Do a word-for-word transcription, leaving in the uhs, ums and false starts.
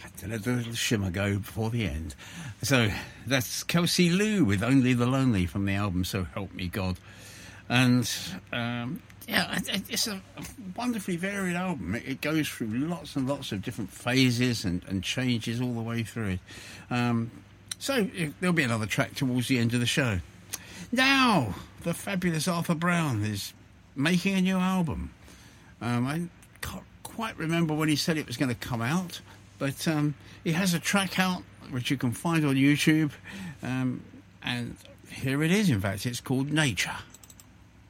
Had to let the little shimmer go before the end. So that's Kelsey Lou with Only the Lonely from the album So Help Me God. And um, yeah, it's a wonderfully varied album. It goes through lots and lots of different phases and, and changes all the way through it. Um, so there'll be another track towards the end of the show. Now, the fabulous Arthur Brown is making a new album. Um, I can't quite remember when he said it was going to come out, but um, he has a track out which you can find on YouTube, um, and here it is. In fact, it's called Nature.